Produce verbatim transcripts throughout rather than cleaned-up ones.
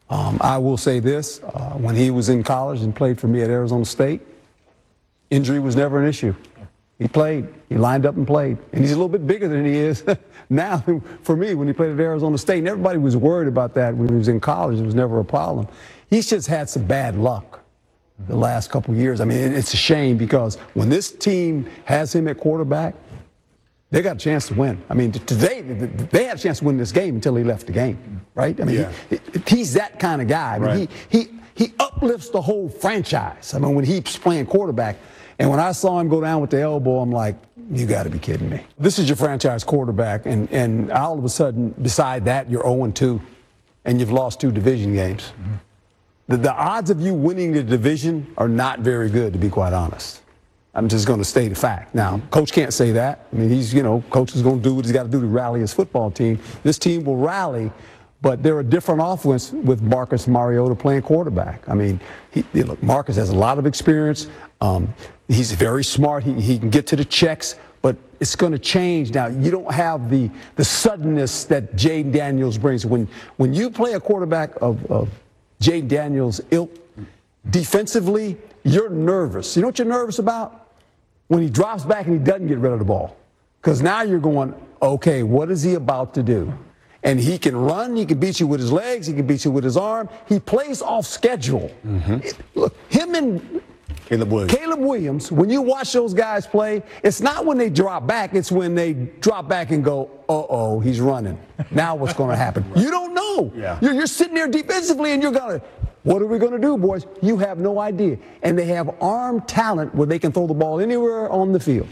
Um, I will say this, uh, when he was in college and played for me at Arizona State, injury was never an issue. He played. He lined up and played. And he's a little bit bigger than he is now for me when he played at Arizona State. And everybody was worried about that when he was in college. It was never a problem. He's just had some bad luck the last couple of years. I mean, it's a shame because when this team has him at quarterback, they got a chance to win. I mean, today, they had a chance to win this game until he left the game, right? I mean, yeah. he, he's that kind of guy. I mean, right. he, he, he uplifts the whole franchise. I mean, when he's playing quarterback, and when I saw him go down with the elbow, I'm like, you got to be kidding me. This is your franchise quarterback, and, and all of a sudden, beside that, you're oh and two, and you've lost two division games. Mm-hmm. The, the odds of you winning the division are not very good, to be quite honest. I'm just going to state a fact. Now, Coach can't say that. I mean, he's, you know, Coach is going to do what he's got to do to rally his football team. This team will rally, but they're a different offense with Marcus Mariota playing quarterback. I mean, he, look, Marcus has a lot of experience. Um, he's very smart. He, he can get to the checks, but it's going to change now. You don't have the the suddenness that Jayden Daniels brings. When when you play a quarterback of, of Jayden Daniels' ilk, defensively, you're nervous. You know what you're nervous about? When he drops back and he doesn't get rid of the ball. Because now you're going, okay, what is he about to do? And he can run, he can beat you with his legs, he can beat you with his arm. He plays off schedule. Mm-hmm. It, look, him and Caleb Williams. Caleb Williams, when you watch those guys play, it's not when they drop back, it's when they drop back and go, uh-oh, he's running. Now what's going to happen? Right. You don't know. Yeah. You're, you're sitting there defensively and you're going to, what are we going to do, boys? You have no idea. And they have arm talent where they can throw the ball anywhere on the field.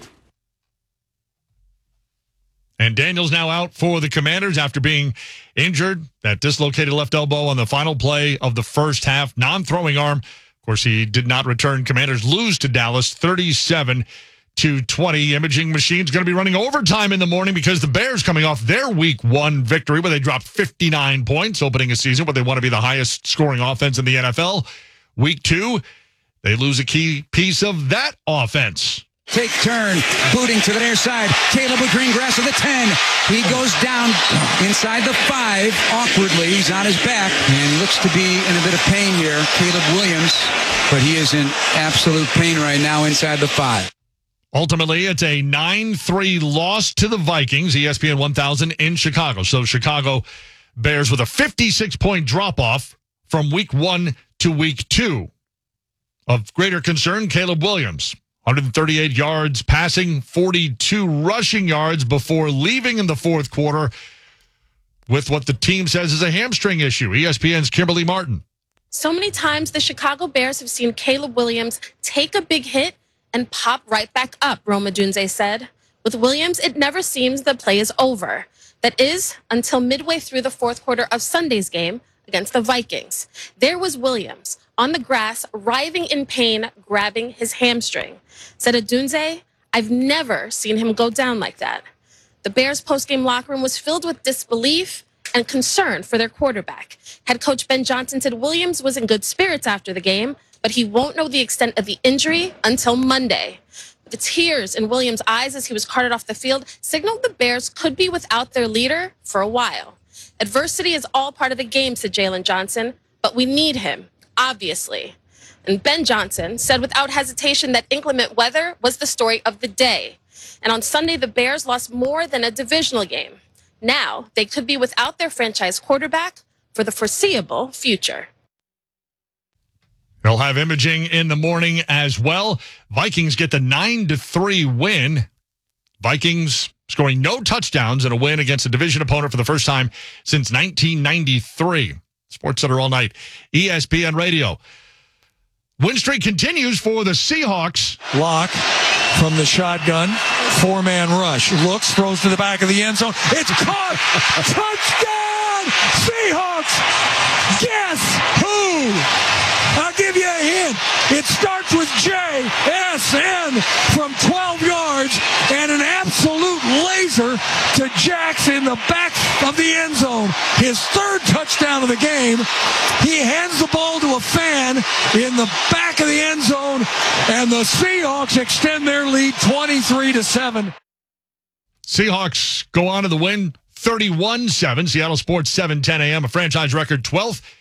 And Daniels now out for the Commanders after being injured. That dislocated left elbow on the final play of the first half. Non-throwing arm. Of course, he did not return. Commanders lose to Dallas thirty-seven to twenty. Imaging Machine's going to be running overtime in the morning because the Bears coming off their week one victory where they dropped fifty-nine points, opening a season where they want to be the highest scoring offense in the N F L. Week two, they lose a key piece of that offense. Take turn, booting to the near side. Caleb with green grass at the ten. He goes down inside the five awkwardly. He's on his back and looks to be in a bit of pain here. Caleb Williams, but he is in absolute pain right now inside the five. Ultimately, it's a nine three loss to the Vikings, E S P N one thousand in Chicago. So Chicago Bears with a fifty-six point drop-off from week one to week two. Of greater concern, Caleb Williams. one hundred thirty-eight yards passing, forty-two rushing yards before leaving in the fourth quarter with what the team says is a hamstring issue. E S P N's Kimberly Martin. So many times the Chicago Bears have seen Caleb Williams take a big hit and pop right back up, Roma Dunze said. With Williams, it never seems the play is over. That is, until midway through the fourth quarter of Sunday's game against the Vikings. There was Williams on the grass, writhing in pain, grabbing his hamstring. Said Dunze, I've never seen him go down like that. The Bears' postgame locker room was filled with disbelief and concern for their quarterback. Head coach Ben Johnson said Williams was in good spirits after the game, but he won't know the extent of the injury until Monday. The tears in Williams' eyes as he was carted off the field signaled the Bears could be without their leader for a while. Adversity is all part of the game, said Jalen Johnson, but we need him, obviously. And Ben Johnson said without hesitation that inclement weather was the story of the day. And on Sunday, the Bears lost more than a divisional game. Now they could be without their franchise quarterback for the foreseeable future. They'll have imaging in the morning as well. Vikings get the nine to three win. Vikings scoring no touchdowns in a win against a division opponent for the first time since nineteen ninety-three. Sports Center all night. E S P N Radio. Win streak continues for the Seahawks. Lock from the shotgun. Four-man rush. Looks, throws to the back of the end zone. It's caught! Touchdown! Seahawks! Guess who? I'll give you a hint. It starts with J S N from twelve yards and an absolute laser to Jax in the back of the end zone. His third touchdown of the game. He hands the ball to a fan in the back of the end zone, and the Seahawks extend their lead twenty-three to seven. Seahawks go on to the win thirty-one seven. Seattle Sports seven ten a.m. A franchise record twelfth